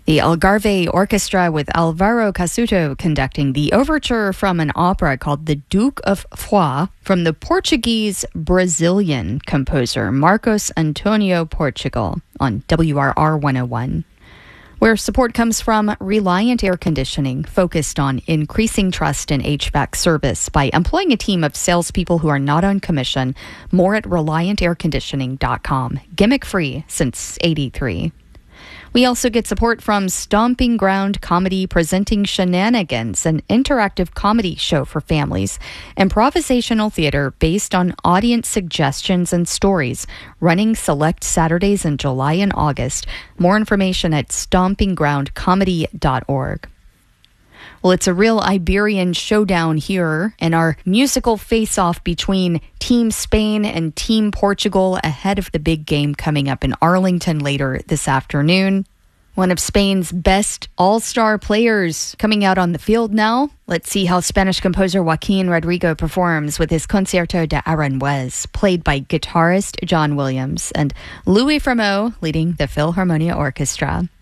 The Algarve Orchestra with Alvaro Casuto conducting the overture from an opera called The Duke of Foix from the Portuguese-Brazilian composer Marcos Antonio Portugal on WRR 101. Where support comes from Reliant Air Conditioning, focused on increasing trust in HVAC service by employing a team of salespeople who are not on commission. More at ReliantAirConditioning.com. Gimmick-free since '83. We also get support from Stomping Ground Comedy presenting Shenanigans, an interactive comedy show for families. Improvisational theater based on audience suggestions and stories, running select Saturdays in July and August. More information at stompinggroundcomedy.org. Well, it's a real Iberian showdown here in our musical face-off between Team Spain and Team Portugal ahead of the big game coming up in Arlington later this afternoon. One of Spain's best all-star players coming out on the field now. Let's see how Spanish composer Joaquin Rodrigo performs with his Concierto de Aranjuez, played by guitarist John Williams and Louis Fremeau leading the Philharmonia Orchestra.